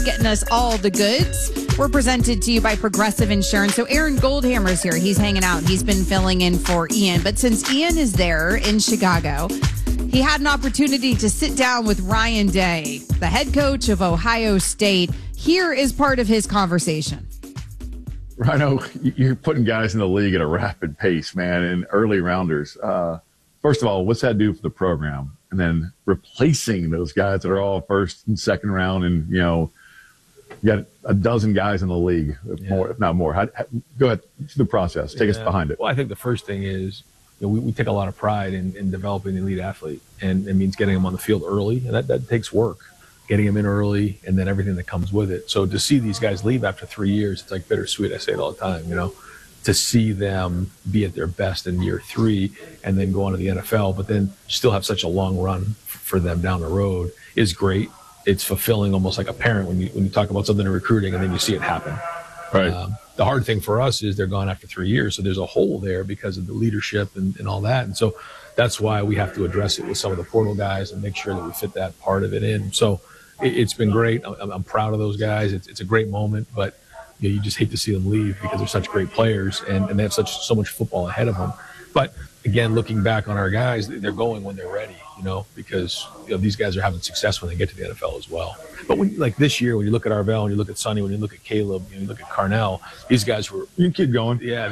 Getting us all the goods. We're presented to you by Progressive Insurance. So Aaron Goldhammer's here. He's hanging out. He's been filling in for Ian. But since Ian is there in Chicago, he had an opportunity to sit down with Ryan Day, the head coach of Ohio State. Here is part of his conversation. Rhino, you're putting guys in the league at a rapid pace, man, and early rounders. First of all, what's that do for the program? And then replacing those guys that are all first and second round, and, you know, you got a dozen guys in the league, more, if not more. Go ahead, the process. Take us behind it. Well, I think the first thing is, you know, we take a lot of pride in developing the elite athlete, and it means getting them on the field early, and that takes work. Getting them in early, and then everything that comes with it. So to see these guys leave after 3 years, it's like bittersweet. I say it all the time, you know, to see them be at their best in year 3 and then go on to the NFL, but then still have such a long run for them down the road is great. It's fulfilling, almost like a parent when you talk about something in recruiting and then you see it happen. Right. The hard thing for us is they're gone after 3 years. So there's a hole there because of the leadership and all that. And so that's why we have to address it with some of the portal guys and make sure that we fit that part of it in. So it's been great. I'm proud of those guys. It's a great moment, but you just hate to see them leave because they're such great players and they have so much football ahead of them. But again, looking back on our guys, they're going when they're ready, you know, because these guys are having success when they get to the NFL as well. But when, like this year, when you look at Arvell, when you look at Sonny, when you look at Caleb, when you look at Carnell, these guys were, you can keep going. Yeah,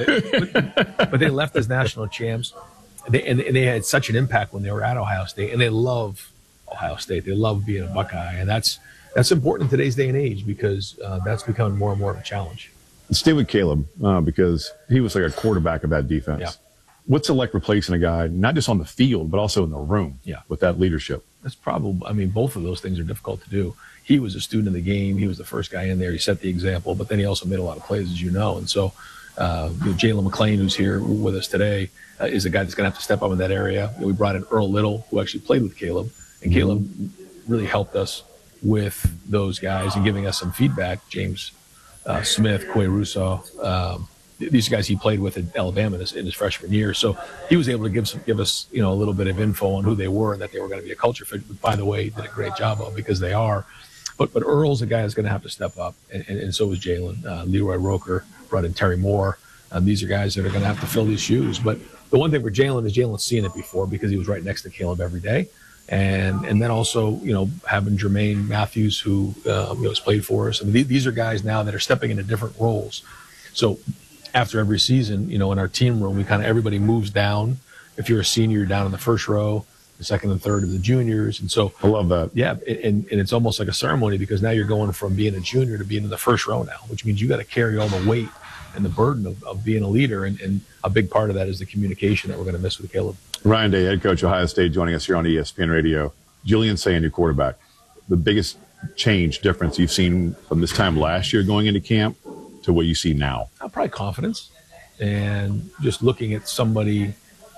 but they left as national champs. And they had such an impact when they were at Ohio State, and they love Ohio State. They love being a Buckeye, and that's important in today's day and age because that's becoming more and more of a challenge. Stay with Caleb because he was like a quarterback of that defense. Yeah. What's it like replacing a guy, not just on the field, but also in the room with that leadership? That's probably, I mean, both of those things are difficult to do. He was a student of the game. He was the first guy in there. He set the example, but then he also made a lot of plays, as you know. And so Jalen McClain, who's here with us today, is a guy that's going to have to step up in that area. We brought in Earl Little, who actually played with Caleb, and Caleb really helped us with those guys and giving us some feedback. James Smith, Quay Russo, these guys he played with at Alabama in his freshman year. So he was able to give us, you know, a little bit of info on who they were and that they were going to be a culture fit. But by the way, he did a great job of because they are. But Earl's a guy that's going to have to step up, and so is Jalen. Leroy Roker brought in Terry Moore. These are guys that are going to have to fill these shoes. But the one thing for Jalen is Jalen's seen it before because he was right next to Caleb every day. And then also, you know, having Jermaine Matthews, who has played for us. I mean, these are guys now that are stepping into different roles. So after every season, you know, in our team room, everybody moves down. If you're a senior, you're down in the first row. The second and third of the juniors. And so I love that. Yeah. And it's almost like a ceremony because now you're going from being a junior to being in the first row now, which means you got to carry all the weight and the burden of being a leader. And a big part of that is the communication that we're going to miss with Caleb. Ryan Day, head coach, Ohio State, joining us here on ESPN Radio. Julian Sayin, your quarterback. The biggest difference you've seen from this time last year going into camp to what you see now? Probably confidence and just looking at somebody.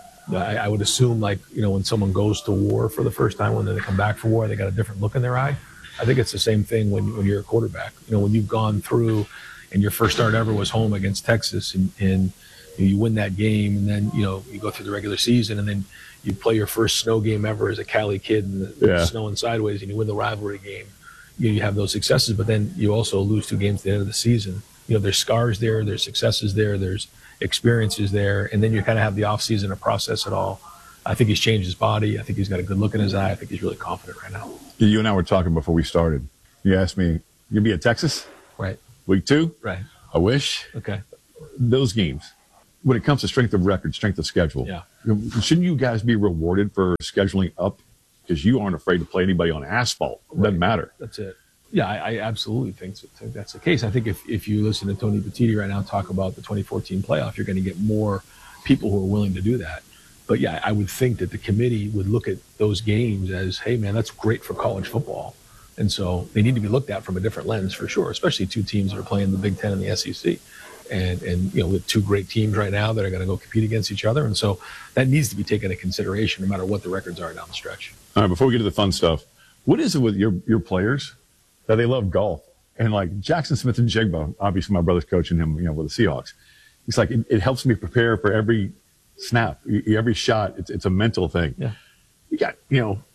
I would assume, like, you know, when someone goes to war for the first time, when they come back from war, they got a different look in their eye. I think it's the same thing when you're a quarterback. You know, when you've gone through and your first start ever was home against Texas and you win that game, and then, you know, you go through the regular season and then you play your first snow game ever as a Cali kid and the snowing sideways and you win the rivalry game. You have those successes, but then you also lose 2 games at the end of the season. You know, there's scars there, there's successes there, there's experiences there, and then you kind of have the offseason to process it all. I think he's changed his body. I think he's got a good look in his eye. I think he's really confident right now. You and I were talking before we started. You asked me, you'll be at Texas? Right. Week 2? Right. I wish. Okay. Those games, when it comes to strength of record, strength of schedule, shouldn't you guys be rewarded for scheduling up because you aren't afraid to play anybody on asphalt? It doesn't matter. That's it. Yeah, I absolutely think that's the case. I think if you listen to Tony Petitti right now talk about the 2014 playoff, you're going to get more people who are willing to do that. But yeah, I would think that the committee would look at those games as, hey, man, that's great for college football. And so they need to be looked at from a different lens for sure, especially 2 teams that are playing the Big Ten and the SEC. And you know, with 2 great teams right now that are going to go compete against each other. And so that needs to be taken into consideration no matter what the records are down the stretch. All right, before we get to the fun stuff, what is it with your players that they love golf? And like Jackson Smith and Jigba, obviously my brother's coaching him, you know, with the Seahawks. It's like it helps me prepare for every snap, every shot. It's a mental thing. Yeah. You got, you know,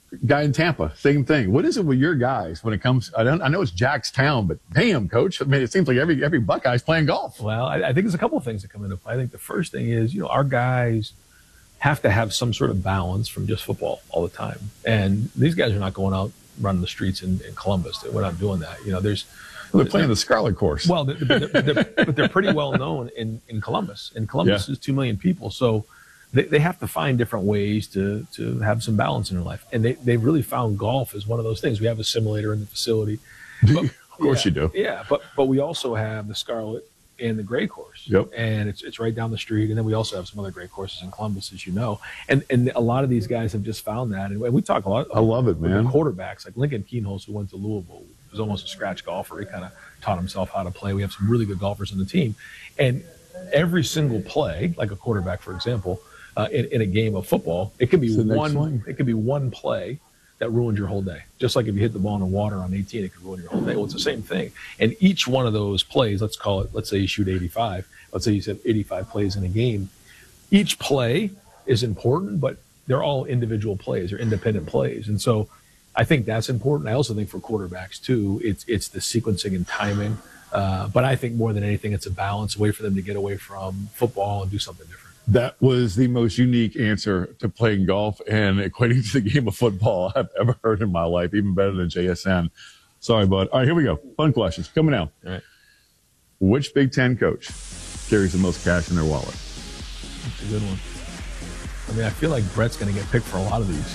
guy in Tampa, same thing. What is it with your guys when it comes? I know it's Jack's town, but damn, coach. I mean, it seems like every Buckeye's playing golf. Well, I think there's a couple of things that come into play. I think the first thing is, our guys have to have some sort of balance from just football all the time. And these guys are not going out running the streets in Columbus. We're not doing that. They're playing the Scarlet Course. Well, but they're pretty well known in Columbus. And Columbus is 2 million people. So they have to find different ways to have some balance in their life. And they've really found golf as one of those things. We have a simulator in the facility. Of course you do. Yeah, but we also have the Scarlet and the Gray course. Yep. And it's right down the street. And then we also have some other great courses in Columbus, as you know. And a lot of these guys have just found that. And we talk a lot. I love it, man. Quarterbacks like Lincoln Keenholz, who went to Louisville, was almost a scratch golfer. He kind of taught himself how to play. We have some really good golfers on the team. And every single play, like a quarterback, for example, in a game of football, it could be one play that ruined your whole day. Just like if you hit the ball in the water on 18, it could ruin your whole day. Well, it's the same thing. And each one of those plays, let's say you shoot 85. Let's say you have 85 plays in a game. Each play is important, but they're all individual plays or independent plays. And so I think that's important. I also think for quarterbacks too, it's the sequencing and timing. But I think more than anything, it's a balance, a way for them to get away from football and do something different. That was the most unique answer to playing golf and equating to the game of football I've ever heard in my life, even better than JSN. Sorry, bud. All right, here we go. Fun questions coming out. All right. Which Big Ten coach carries the most cash in their wallet? That's a good one. I mean, I feel like Brett's going to get picked for a lot of these.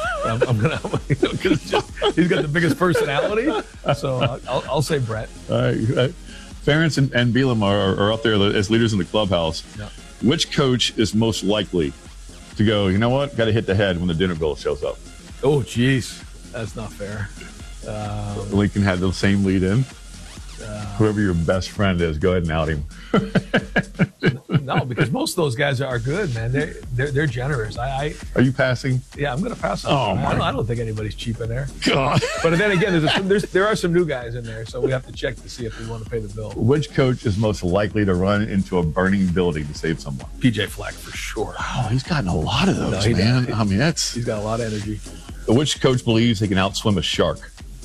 He's got the biggest personality, so I'll say Brett. All right. Ferentz and Bielema are up there as leaders in the clubhouse. Yeah. Which coach is most likely to go, you know what, got to hit the head when the dinner bill shows up? Oh, geez. That's not fair. Lincoln had the same lead in. Whoever your best friend is, go ahead and out him. No, because most of those guys are good, man. They're generous. Are you passing? Yeah, I'm going to pass on. Oh, I don't think anybody's cheap in there. God. But then again, there are some new guys in there, so we have to check to see if we want to pay the bill. Which coach is most likely to run into a burning building to save someone? PJ Fleck, for sure. Oh, he's gotten a lot of those, man. I mean, he's got a lot of energy. Which coach believes he can outswim a shark?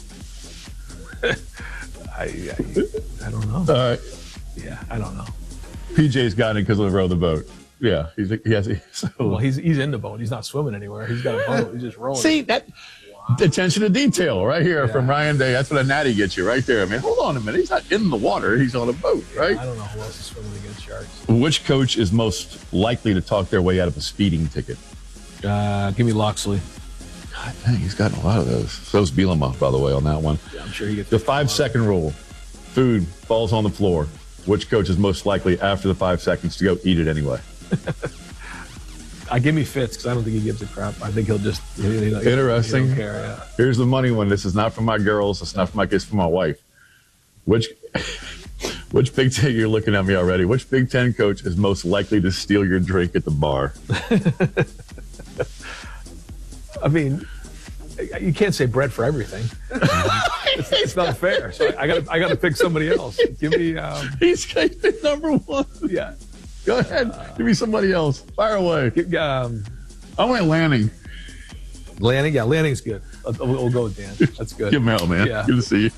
I don't know. Yeah, I don't know. PJ's got it because of the row of the boat. Yeah, Well, he's in the boat. He's not swimming anywhere. He's got a boat. He's just rolling. See that attention to detail right here from Ryan Day. That's what a natty gets you right there. I mean, hold on a minute. He's not in the water. He's on a boat, right? I don't know who else is swimming against sharks. Which coach is most likely to talk their way out of a speeding ticket? Give me Loxley. God dang, he's gotten a lot of those. So's Bielema, by the way, on that one. Yeah, I'm sure he gets the 5-second rule. Food falls on the floor. Which coach is most likely after the 5 seconds to go eat it anyway? Give me Fitz because I don't think he gives a crap. I think he'll just interesting. He don't care, yeah. Here's the money one. This is not for my girls. It's not for my kids. For my wife. Which Big Ten? You're looking at me already. Which Big Ten coach is most likely to steal your drink at the bar? I mean, you can't say Brett for everything. It's not fair. So I got to pick somebody else. Give me. He's number one. Yeah. Go ahead. Give me somebody else. Fire away. I want Lanning. Lanning, yeah, Lanning's good. We'll go with Dan. That's good. Give him hell, man. Yeah. Good to see you.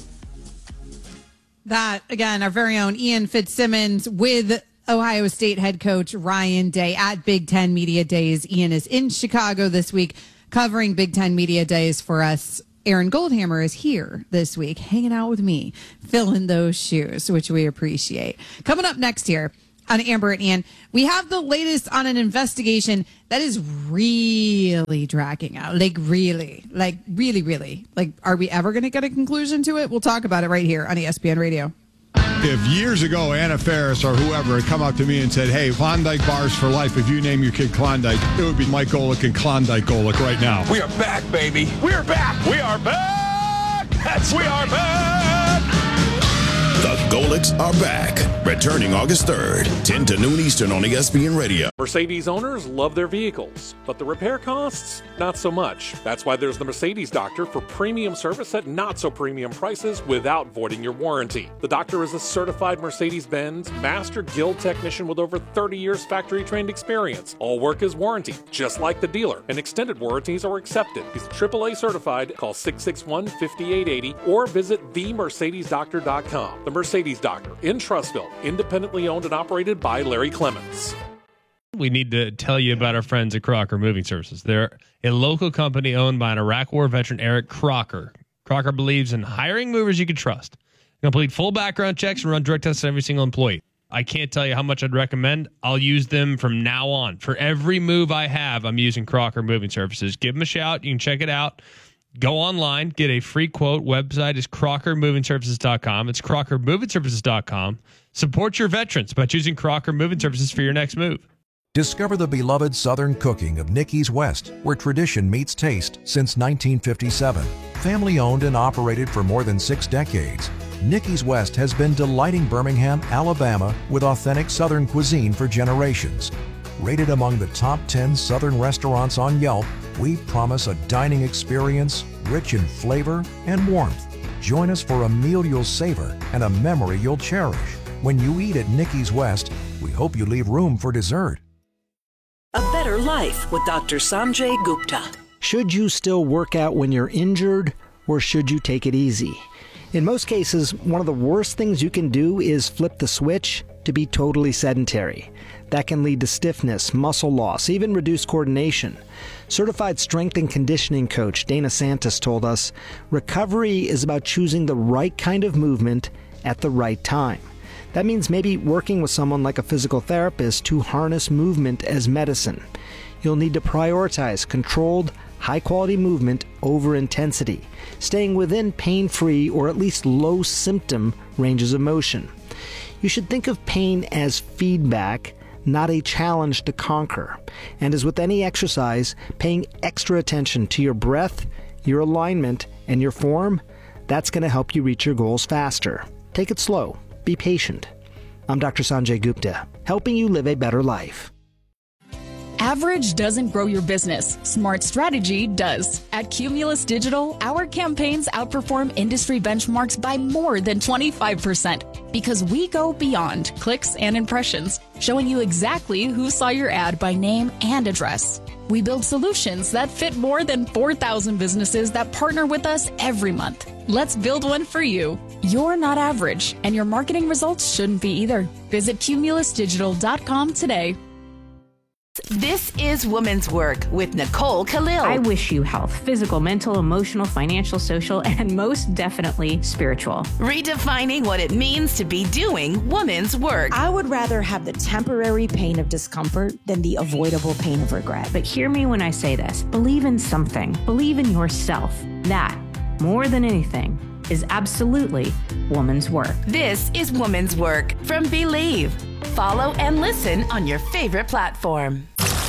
That, again, our very own Ian Fitzsimmons with Ohio State head coach Ryan Day at Big Ten Media Days. Ian is in Chicago this week covering Big Ten Media Days for us. Aaron Goldhammer is here this week, hanging out with me, filling those shoes, which we appreciate. Coming up next here on Amber and Ian, we have the latest on an investigation that is really dragging out. Really. Like, are we ever going to get a conclusion to it? We'll talk about it right here on ESPN Radio. If years ago Anna Faris or whoever had come up to me and said, hey, Klondike bars for life, if you name your kid Klondike, it would be Mike Golick and Klondike Golick right now. We are back, baby. We're back. We are back. We are back. The Golick Gullicks are back, returning August 3rd, 10 to noon Eastern on ESPN Radio. Mercedes owners love their vehicles, but the repair costs, not so much. That's why there's the Mercedes Doctor for premium service at not-so-premium prices without voiding your warranty. The Doctor is a certified Mercedes-Benz Master Guild technician with over 30 years factory-trained experience. All work is warranty, just like the dealer, and extended warranties are accepted. He's AAA certified. Call 661-5880 or visit themercedesdoctor.com. The Mercedes Doctor in Trussville, independently owned and operated by Larry Clements. We need to tell you about our friends at Crocker Moving Services. They're a local company owned by an Iraq War veteran, Eric Crocker. Crocker believes in hiring movers you can trust. Complete full background checks and run drug tests on every single employee. I can't tell you how much I'd recommend. I'll use them from now on. For every move I have, I'm using Crocker Moving Services. Give them a shout. You can check it out. Go online, get a free quote. Website is crockermovingservices.com. It's crockermovingservices.com. Support your veterans by choosing Crocker Moving Services for your next move. Discover the beloved Southern cooking of Nicky's West, where tradition meets taste since 1957. Family owned and operated for more than 6 decades, Nicky's West has been delighting Birmingham, Alabama with authentic Southern cuisine for generations. Rated among the top 10 Southern restaurants on Yelp, we promise a dining experience rich in flavor and warmth. Join us for a meal you'll savor and a memory you'll cherish. When you eat at Nicky's West, we hope you leave room for dessert. A better life with Dr. Sanjay Gupta. Should you still work out when you're injured, or should you take it easy? In most cases, one of the worst things you can do is flip the switch to be totally sedentary. That can lead to stiffness, muscle loss, even reduced coordination. Certified strength and conditioning coach Dana Santos told us, recovery is about choosing the right kind of movement at the right time. That means maybe working with someone like a physical therapist to harness movement as medicine. You'll need to prioritize controlled, high-quality movement over intensity, staying within pain-free or at least low-symptom ranges of motion. You should think of pain as feedback, not a challenge to conquer. And as with any exercise, paying extra attention to your breath, your alignment, and your form, that's going to help you reach your goals faster. Take it slow. Be patient. I'm Dr. Sanjay Gupta, helping you live a better life. Average doesn't grow your business. Smart strategy does. At Cumulus Digital, our campaigns outperform industry benchmarks by more than 25% because we go beyond clicks and impressions, showing you exactly who saw your ad by name and address. We build solutions that fit more than 4,000 businesses that partner with us every month. Let's build one for you. You're not average, and your marketing results shouldn't be either. Visit cumulusdigital.com today. This is Women's Work with Nicole Khalil. I wish you health, physical, mental, emotional, financial, social, and most definitely spiritual. Redefining what it means to be doing women's work. I would rather have the temporary pain of discomfort than the avoidable pain of regret. But hear me when I say this. Believe in something. Believe in yourself. That, more than anything, is absolutely woman's work. This is Woman's Work from Believe. Follow and listen on your favorite platform.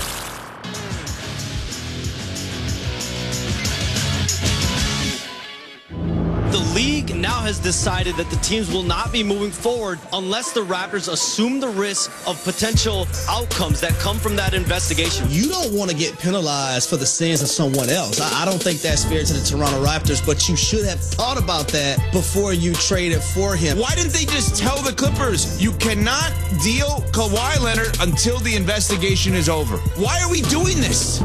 The league now has decided that the teams will not be moving forward unless the Raptors assume the risk of potential outcomes that come from that investigation. You don't want to get penalized for the sins of someone else. I don't think that's fair to the Toronto Raptors, but you should have thought about that before you traded for him. Why didn't they just tell the Clippers, you cannot deal Kawhi Leonard until the investigation is over? Why are we doing this?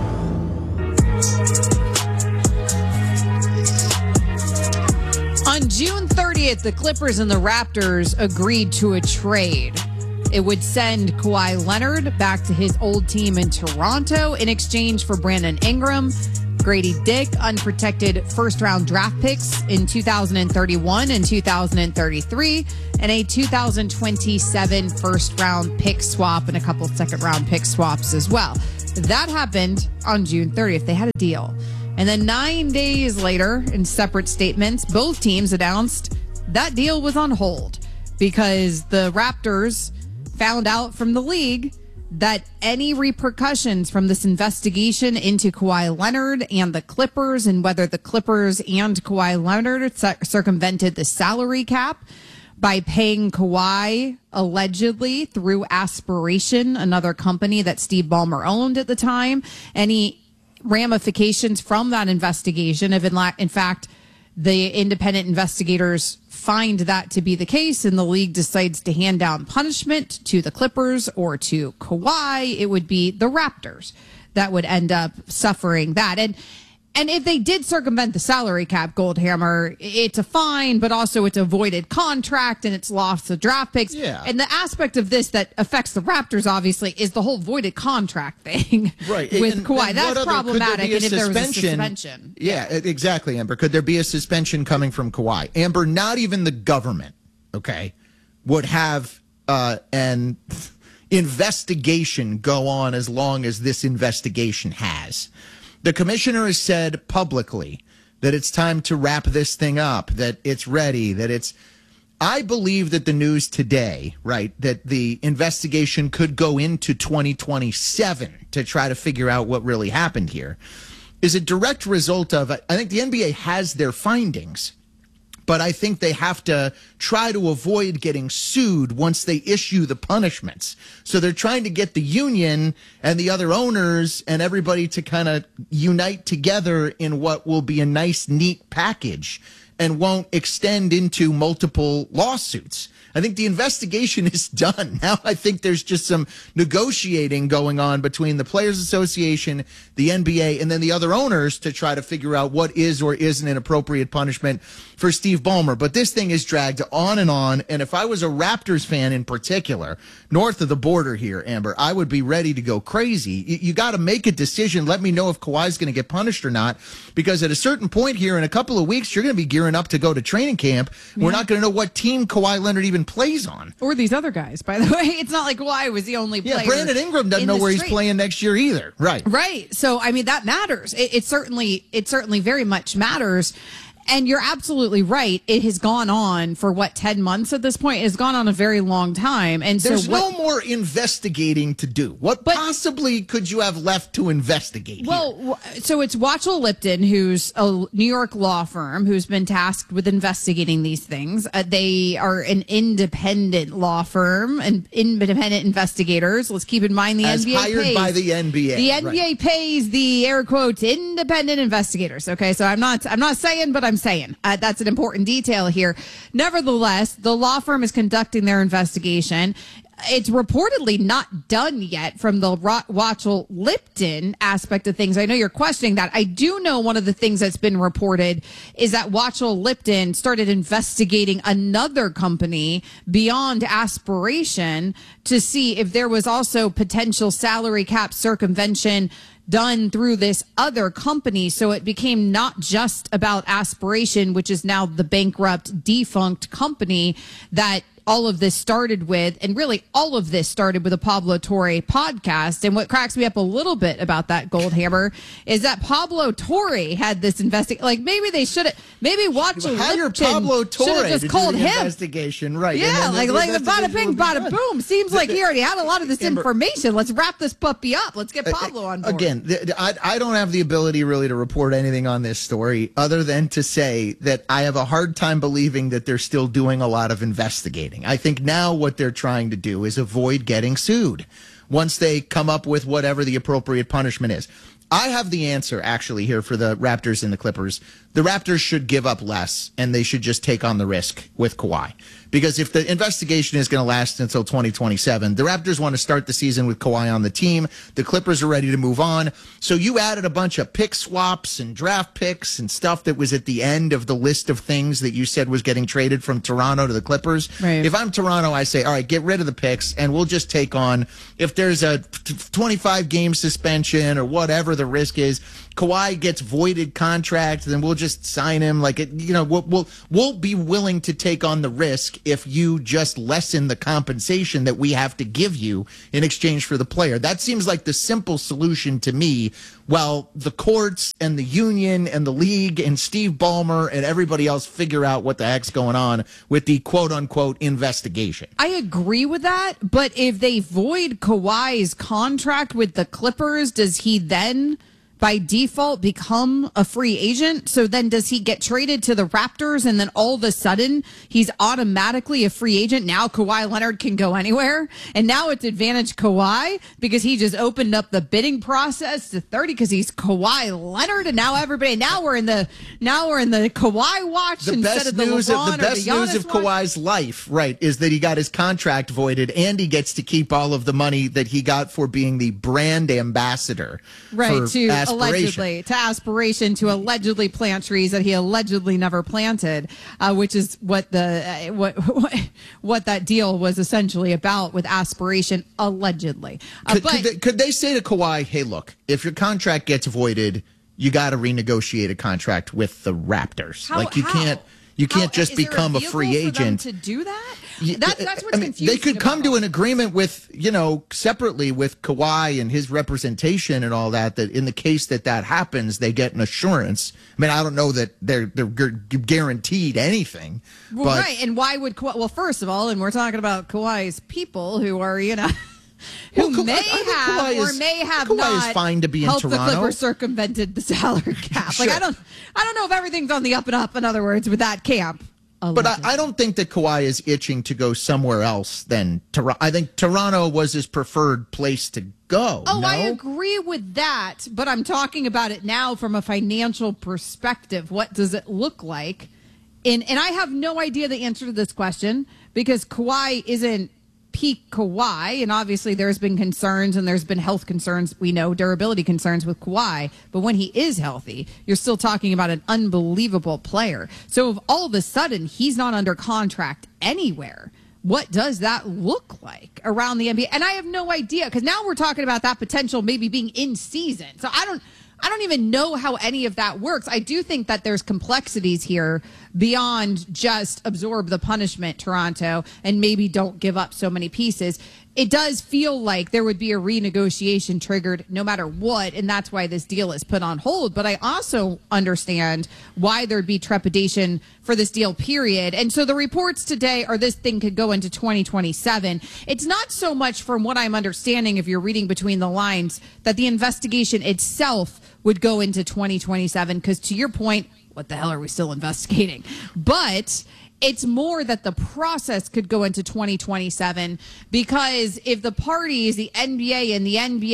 On June 30th, the Clippers and the Raptors agreed to a trade. It would send Kawhi Leonard back to his old team in Toronto in exchange for Brandon Ingram, Grady Dick, unprotected first-round draft picks in 2031 and 2033, and a 2027 first-round pick swap and a couple second-round pick swaps as well. That happened on June 30th. They had a deal. And then 9 days later, in separate statements, both teams announced that deal was on hold because the Raptors found out from the league that any repercussions from this investigation into Kawhi Leonard and the Clippers and whether the Clippers and Kawhi Leonard circumvented the salary cap by paying Kawhi allegedly through Aspiration, another company that Steve Ballmer owned at the time. Any ramifications from that investigation, if in fact the independent investigators find that to be the case and the league decides to hand down punishment to the Clippers or to Kawhi, it would be the Raptors that would end up suffering that. And if they did circumvent the salary cap, Goldhammer, it's a fine, but also it's a voided contract and it's lost the draft picks. Yeah. And the aspect of this that affects the Raptors, obviously, is the whole voided contract thing right. with and Kawhi. what That's other, problematic. and if there was a suspension. Yeah, exactly, Amber. Could there be a suspension coming from Kawhi? Amber, not even the government, okay, would have an investigation go on as long as this investigation has. The commissioner has said publicly that it's time to wrap this thing up, that it's ready, that it's... I believe that the news today, right, that the investigation could go into 2027 to try to figure out what really happened here, is a direct result of... I think the NBA has their findings, but I think they have to try to avoid getting sued once they issue the punishments. So they're trying to get the union and the other owners and everybody to kind of unite together in what will be a nice, neat package and won't extend into multiple lawsuits. I think the investigation is done. Now I think there's just some negotiating going on between the Players Association, the NBA, and then the other owners to try to figure out what is or isn't an appropriate punishment for Steve Ballmer. But this thing is dragged on. And if I was a Raptors fan in particular, north of the border here, Amber, I would be ready to go crazy. You got to make a decision. Let me know if Kawhi's going to get punished or not, because at a certain point here in a couple of weeks, you're going to be gearing up to go to training camp. Yeah. We're not going to know what team Kawhi Leonard even plays on. Or these other guys, by the way. It's not like Kawhi was the only player. Yeah, Brandon Ingram doesn't know where he's playing next year either. Right. Right. So, I mean, that matters. It certainly very much matters. And you're absolutely right. It has gone on for 10 months at this point. It has gone on a very long time. And there's no more investigating to do. What possibly could you have left to investigate? Well, so it's Watchell Lipton, who's a New York law firm who's been tasked with investigating these things. They are an independent law firm and independent investigators. Let's keep in mind the NBA hired by the NBA. The NBA pays the air quotes independent investigators. Okay, so I'm not saying, but I'm saying that's an important detail here. Nevertheless, the law firm is conducting their investigation. It's reportedly not done yet from the Watchell Lipton aspect of things. I know you're questioning that. I do know one of the things that's been reported is that Watchell Lipton started investigating another company beyond Aspiration to see if there was also potential salary cap circumvention done through this other company. So it became not just about Aspiration, which is now the bankrupt, defunct company that all of this started with. And really all of this started with a Pablo Torre podcast. And what cracks me up a little bit about that, Goldhammer, is that Pablo Torre had this maybe they should have, maybe Watchell Lipton Pablo Torre should have just called him. Investigation, right. Yeah, like the bada bing, bada boom. Seems like he already had a lot of this information. Let's wrap this puppy up. Let's get Pablo on board. Again, I don't have the ability really to report anything on this story other than to say that I have a hard time believing that they're still doing a lot of investigating. I think now what they're trying to do is avoid getting sued once they come up with whatever the appropriate punishment is. I have the answer, actually, here for the Raptors and the Clippers. The Raptors should give up less, and they should just take on the risk with Kawhi. Because if the investigation is going to last until 2027, the Raptors want to start the season with Kawhi on the team. The Clippers are ready to move on. So you added a bunch of pick swaps and draft picks and stuff that was at the end of the list of things that you said was getting traded from Toronto to the Clippers. Right. If I'm Toronto, I say, all right, get rid of the picks, and we'll just take on, if there's a 25-game suspension or whatever the risk is, Kawhi gets voided contract, then we'll just sign him. We'll be willing to take on the risk if you just lessen the compensation that we have to give you in exchange for the player. That seems like the simple solution to me. While the courts and the union and the league and Steve Ballmer and everybody else figure out what the heck's going on with the quote unquote investigation. I agree with that, but if they void Kawhi's contract with the Clippers, does he then by default become a free agent? So then does he get traded to the Raptors and then all of a sudden he's automatically a free agent? Now Kawhi Leonard can go anywhere. And now it's advantage Kawhi because he just opened up the bidding process to 30 because he's Kawhi Leonard. And now we're in the Kawhi watch instead of the LeBron the best news of watch. Kawhi's life, right, is that he got his contract voided and he gets to keep all of the money that he got for being the brand ambassador. Right, for aspiration to allegedly plant trees that he allegedly never planted, which is what what that deal was essentially about with aspiration, allegedly. Could they say to Kawhi, hey, look, if your contract gets voided, you got to renegotiate a contract with the Raptors. You can't just become a free agent to do that. That's what's confusing. They could come to an agreement with, separately with Kawhi and his representation and all that in the case that happens, they get an assurance. I mean, I don't know that they're guaranteed anything. Well, right. And why would Kawhi? Well, first of all, and we're talking about Kawhi's people who are, who may have or may have not is fine to be in helped Toronto. The Clippers circumvented the salary cap. Sure. I don't know if everything's on the up and up. In other words, with that camp. But I don't think that Kawhi is itching to go somewhere else than Toronto. I think Toronto was his preferred place to go. Oh, no? I agree with that. But I'm talking about it now from a financial perspective. What does it look like? And I have no idea the answer to this question because Kawhi isn't peak Kawhi, and obviously there's been concerns and there's been health concerns, we know, durability concerns with Kawhi, but when he is healthy, you're still talking about an unbelievable player. So if all of a sudden he's not under contract anywhere, what does that look like around the NBA? And I have no idea, because now we're talking about that potential maybe being in season. So I don't even know how any of that works. I do think that there's complexities here beyond just absorb the punishment, Toronto, and maybe don't give up so many pieces. It does feel like there would be a renegotiation triggered no matter what, and that's why this deal is put on hold. But I also understand why there'd be trepidation for this deal, period. And so the reports today are this thing could go into 2027. It's not so much from what I'm understanding, if you're reading between the lines, that the investigation itself would go into 2027, because to your point, what the hell are we still investigating? But it's more that the process could go into 2027, because if the parties, the NBA and the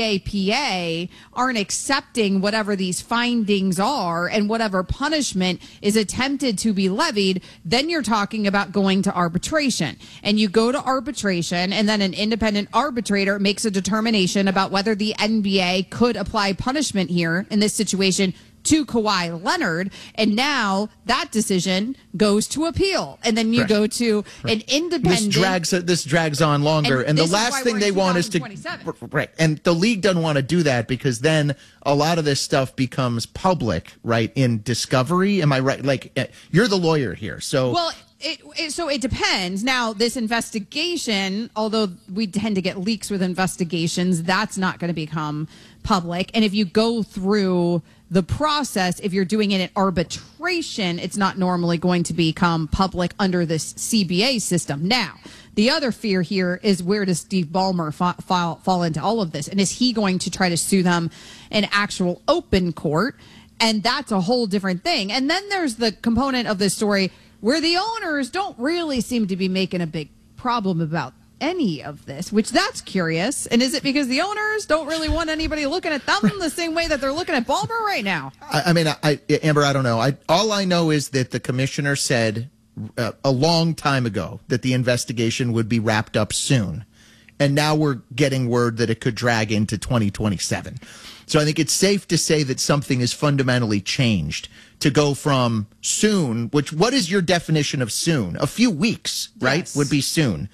NBAPA, aren't accepting whatever these findings are and whatever punishment is attempted to be levied, then you're talking about going to arbitration. And you go to arbitration, and then an independent arbitrator makes a determination about whether the NBA could apply punishment here in this situation to Kawhi Leonard, and now that decision goes to appeal, and then you go to an independent. This drags on longer, and the last thing they want is to right. And the league doesn't want to do that, because then a lot of this stuff becomes public, right? In discovery, am I right? Like, you're the lawyer here, so well. So it depends. Now, this investigation, although we tend to get leaks with investigations, that's not going to become public. And if you go through the process, if you're doing it in arbitration, it's not normally going to become public under this CBA system. Now, the other fear here is, where does Steve Ballmer fall into all of this? And is he going to try to sue them in actual open court? And that's a whole different thing. And then there's the component of this story where the owners don't really seem to be making a big problem about any of this, which that's curious. And is it because the owners don't really want anybody looking at them the same way that they're looking at Ballmer right now? I mean, Amber, I don't know. All I know is that the commissioner said a long time ago that the investigation would be wrapped up soon. And now we're getting word that it could drag into 2027. So I think it's safe to say that something is fundamentally changed to go from soon, which, what is your definition of soon? A few weeks, right? Yes. Would be soon.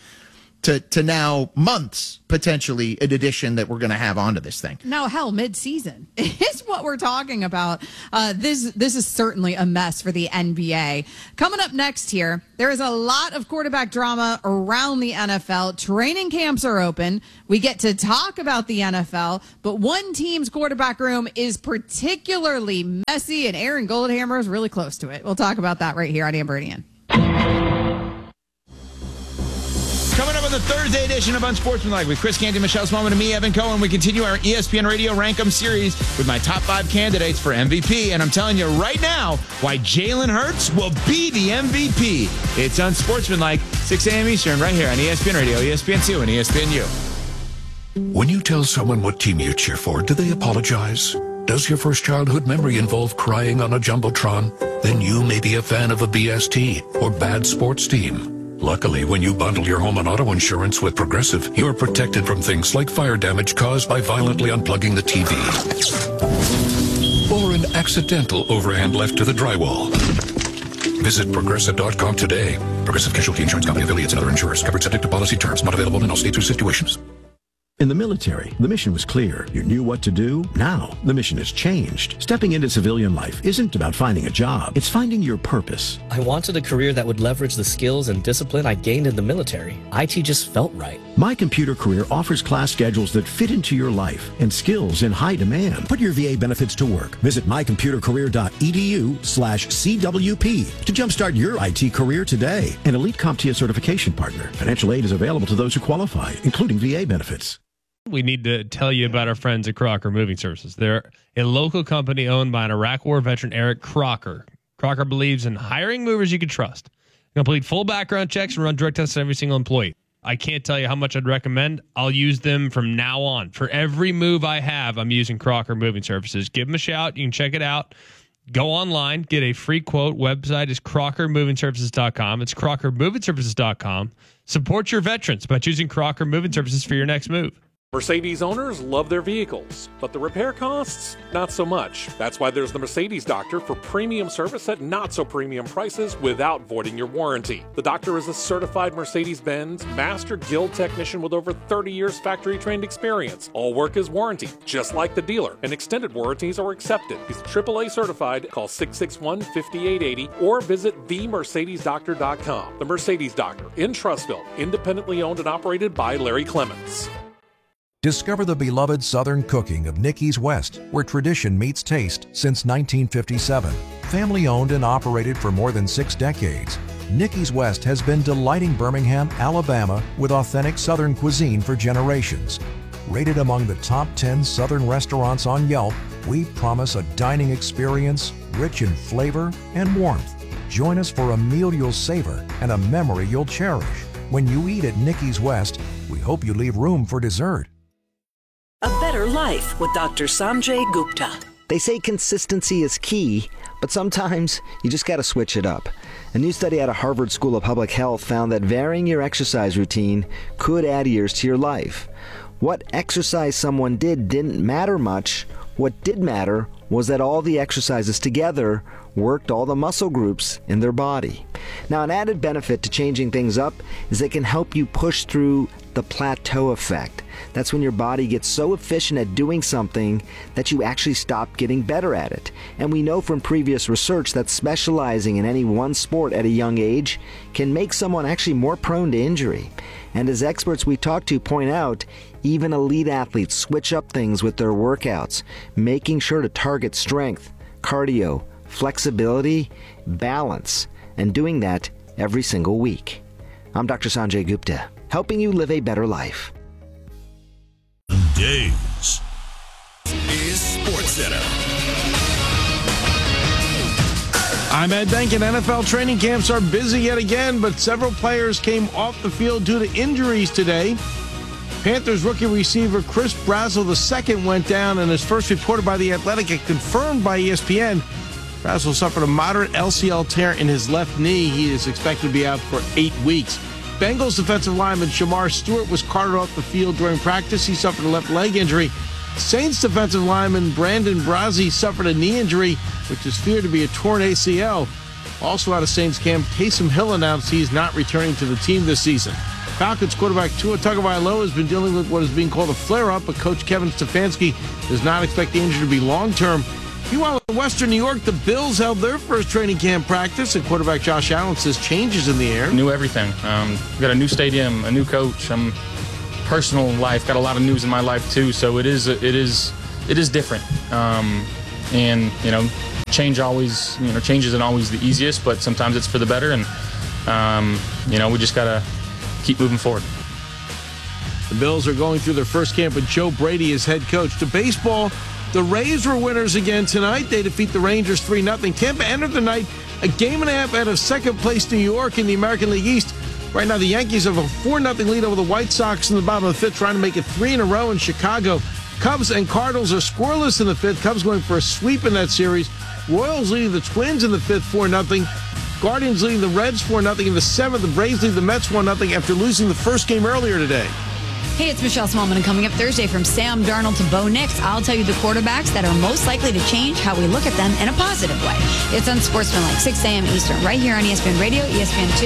To now months, potentially, in addition, that we're going to have onto this thing. No, hell, mid-season is what we're talking about. This is certainly a mess for the NBA. Coming up next here, there is a lot of quarterback drama around the NFL. Training camps are open. We get to talk about the NFL, but one team's quarterback room is particularly messy, and Aaron Goldhammer is really close to it. We'll talk about that right here on Amber and Ian. Coming up on the the Thursday edition of Unsportsmanlike with Chris Canty, Michelle Smallman, and me, Evan Cohen. We continue our ESPN Radio Rank 'em series with my top 5 candidates for MVP. And I'm telling you right now why Jalen Hurts will be the MVP. It's Unsportsmanlike, 6 a.m. Eastern, right here on ESPN Radio, ESPN2, and ESPNU. When you tell someone what team you cheer for, do they apologize? Does your first childhood memory involve crying on a Jumbotron? Then you may be a fan of a BST or bad sports team. Luckily, when you bundle your home and auto insurance with Progressive, you're protected from things like fire damage caused by violently unplugging the TV or an accidental overhand left to the drywall. Visit Progressive.com today. Progressive Casualty Insurance Company, affiliates, and other insurers. Covered subject to policy terms. Not available in all states or situations. In the military, the mission was clear. You knew what to do. Now, the mission has changed. Stepping into civilian life isn't about finding a job. It's finding your purpose. I wanted a career that would leverage the skills and discipline I gained in the military. IT just felt right. My Computer Career offers class schedules that fit into your life and skills in high demand. Put your VA benefits to work. Visit mycomputercareer.edu/CWP to jumpstart your IT career today. An elite CompTIA certification partner. Financial aid is available to those who qualify, including VA benefits. We need to tell you about our friends at Crocker Moving Services. They're a local company owned by an Iraq War veteran, Eric Crocker. Crocker believes in hiring movers you can trust. Complete full background checks and run drug tests on every single employee. I can't tell you how much I'd recommend. I'll use them from now on. For every move I have, I'm using Crocker Moving Services. Give them a shout. You can check it out. Go online, get a free quote. Website is crockermovingservices.com. It's crockermovingservices.com. Support your veterans by choosing Crocker Moving Services for your next move. Mercedes owners love their vehicles, but the repair costs, not so much. That's why there's the Mercedes Doctor for premium service at not so premium prices without voiding your warranty. The doctor is a certified Mercedes-Benz Master Guild technician with over 30 years factory trained experience. All work is warranty, just like the dealer, and extended warranties are accepted. He's AAA certified. Call 661-5880 or visit themercedesdoctor.com. The Mercedes Doctor in Trussville, independently owned and operated by Larry Clements. Discover the beloved Southern cooking of Nicky's West, where tradition meets taste since 1957. Family owned and operated for more than 6 decades, Nicky's West has been delighting Birmingham, Alabama with authentic Southern cuisine for generations. Rated among the top 10 Southern restaurants on Yelp, we promise a dining experience rich in flavor and warmth. Join us for a meal you'll savor and a memory you'll cherish. When you eat at Nicky's West, we hope you leave room for dessert. A better life with Dr. Sanjay Gupta. They say consistency is key, but sometimes you just got to switch it up. A new study out of Harvard School of Public Health found that varying your exercise routine could add years to your life. What exercise someone didn't matter much. What did matter was that all the exercises together worked all the muscle groups in their body. Now, an added benefit to changing things up is it can help you push through the plateau effect. That's when your body gets so efficient at doing something that you actually stop getting better at it. And we know from previous research that specializing in any one sport at a young age can make someone actually more prone to injury. And as experts we talk to point out, even elite athletes switch up things with their workouts, making sure to target strength, cardio, flexibility, balance, and doing that every single week. I'm Dr. Sanjay Gupta, helping you live a better life. Days is SportsCenter. I'm Ed Benkin. NFL training camps are busy yet again, but several players came off the field due to injuries today. Panthers rookie receiver Chris Brazzell II went down, and as first reported by The Athletic and confirmed by ESPN, Brazzell suffered a moderate LCL tear in his left knee. He is expected to be out for 8 weeks. Bengals defensive lineman Shamar Stewart was carted off the field during practice. He suffered a left leg injury. Saints defensive lineman Brandon Brazzi suffered a knee injury, which is feared to be a torn ACL. Also out of Saints camp, Taysom Hill announced he's not returning to the team this season. Falcons quarterback Tua Tagovailoa has been dealing with what is being called a flare-up, but coach Kevin Stefanski does not expect the injury to be long-term. Meanwhile, in Western New York, the Bills held their first training camp practice, and quarterback Josh Allen says changes in the air. Knew everything. We got a new stadium, a new coach. Personal life, got a lot of news in my life too, so it is different. And change isn't always the easiest, but sometimes it's for the better, and we just gotta keep moving forward. The Bills are going through their first camp with Joe Brady as head coach. To baseball, the Rays were winners again tonight. They defeat the Rangers 3-0. Tampa entered the night a game and a half out of second place New York in the American League East. Right now, the Yankees have a 4-0 lead over the White Sox in the bottom of the fifth, trying to make it 3 in a row in Chicago. Cubs and Cardinals are scoreless in the fifth. Cubs going for a sweep in that series. Royals leading the Twins in the fifth, 4-0. Guardians leading the Reds 4-0. In the seventh, the Braves lead the Mets 1-0 after losing the first game earlier today. Hey, it's Michelle Smallman, and coming up Thursday from Sam Darnold to Bo Nix, I'll tell you the quarterbacks that are most likely to change how we look at them in a positive way. It's Unsportsmanlike, 6 a.m. Eastern, right here on ESPN Radio, ESPN2.